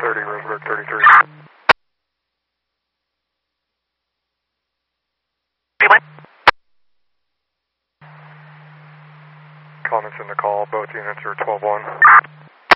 30, Rosenberg 33. Comments in the call, both units are 12-1.